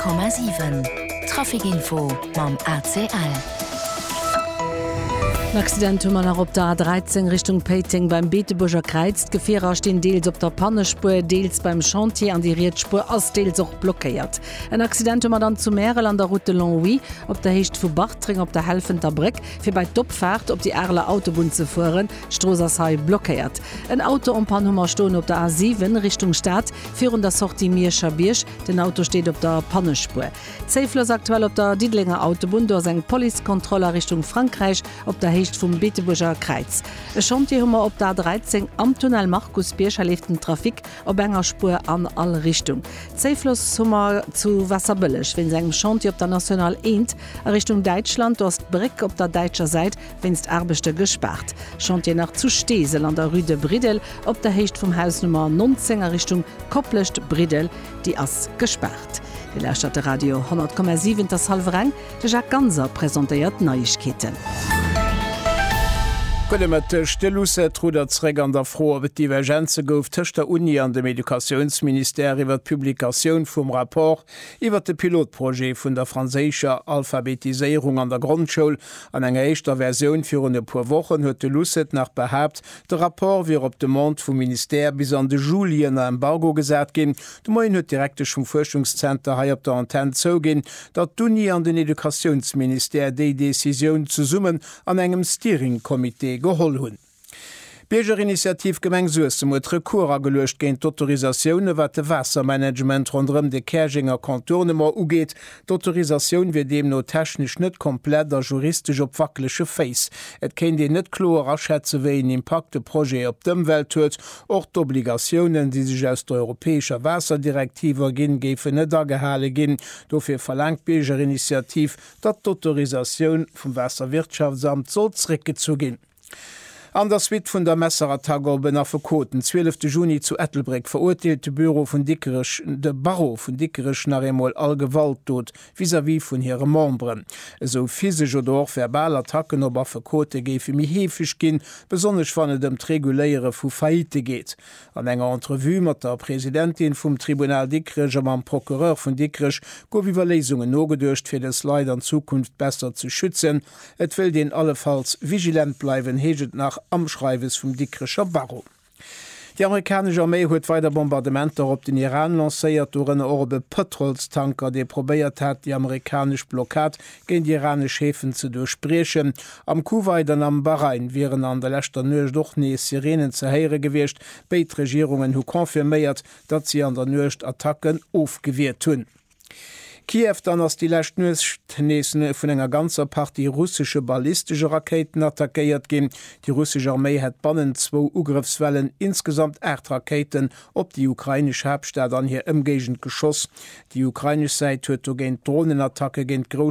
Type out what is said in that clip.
100,7 Trafikinfo mam ACL. Accident man op der A13 Richtung Peting beim Beeteburger Kreiz Gefährer stehen Deels op der Pannespur, Deels beim Chantier an die Rietspur aus Deels auch blockiert. Ein Accident man dann zu Meerel an der Route Longwy op der Hecht vu Bachtring op der Helfenter Brick fir bei Doppfahrt op die Erle Autobahn zu fuhren, Strosersei blockiert. Ein Auto um Pannhummer stohn op der A7 Richtung Stadt führen der Sortie Mierscher Birsch, den Auto steht op der Pannespur. Zeiflos aktuell op der Diedlinger Autobahn durch seg Polizekontroller Richtung Frankreich op der vom Beeteburger Kreiz. Es schon die Hummer op der 13 am Tunnel Markus Bierscher lebten Trafik op enger Spur an alle Richtung. Zeiflos Hummer zu Wasserbüllech, wenn segem Chantier op der National 1 Richtung Deutschland durst Brick op der deutscher Seite wennst Erbechte gesperrt. Chantier nach zu Stesel an der Rue de Bridel op der Hecht vom Hausnummer 19 Richtung Kopplecht Bridel, die as gesperrt. Die Lehrstadt Radio 100,7 das Halvrang, de Jacques Ganser präsentiert Neuigkeiten. Stellusetruderrä an der Fro wet Divergenze gouf tcht der Uni an dem Edukationsminister iwwer Publikaoun vum rapport iwwer de Pilotproje vun der franzécher Alphabetisierung an der Grundschule an enger eischter Version fir hun puer wochen huet de Luset nach behabt, de rapport wie op de Mont vum Minister bis an de Julien a Embargo gesat gin, du moien huet direkte vum Forschungszenter ha op der Antenne zogin, dat d'Uni an den Edukationsminister déi Deciioun zu summen an engem Steeringkomitee geholl hunn. Biergerinitiativ Gemeng Suesse mod Rekur gelecht géint d'Autorisaioune wat de Wassermanagement rondrem de Käginger Kantournemmer ugeet. D'Autorisaioun wie dem no technisch net komplett der juristisch opwacklesche Face. Et kenint de net klo raschätze wéi en Impactepro op dem Welt huet, och d'Obligationioen, die sich aus der europäescher Wasserdirektiver ginn géife net agehale ginn, dofir verlangt Biergerinitiativ, dat d'Autorisaioun vum Wasserwirtschaftsamt zozrecke zu ginn. An der Suite vun der Messerattacker benner verkoten 12. Juni zu Ettelbreck verurteilte Büro vun Dickerech de Barrow vun Dickerech Naremol all Gewalt tot vis-à-vis vun hire Membren. So physisch oder verbal Attacken ober verkote géif mi hefig ginn, besonnech wann dem Reguléiere vu Faite geht. An enger Entrevue mat der Präsidentin vum Tribunal Dickerech am Prokureur vun Dickerech gouf Iwerlesungen nogedurcht fir des Leid an Zukunft besser zu schützen. Et will den allefalls vigilant bleiwen heget nach Amschreiwes vum Dickerecher Barrow. Die amerikanische Armee huet weiter Bombardementer op den Iran lacéiert door een Orbe Petrolstanker, die probéiert hat, die amerikasch Blockad gen die iranisch Häfen zu durchsprechen. Am Kuwait an am Bahrain wären an der Lächter Nøch doch nie Sirenen ze heere gewichtcht, beit Regierungen hu konfirméiert, dat sie an der Nøcht Attacken aufgewehrt hunn. Kiew dann ass die Lächtnesen vun enger ganzer Party russische ballistische Raketen attackéiert gin. Die russische Armee het bannen 2 Ugriffswellen insgesamt 8 Raketen op die ukrainische Hauptstadt an hier ëmgegent geschoss. Die ukrainische Seite huet géint Drohnenattacke géint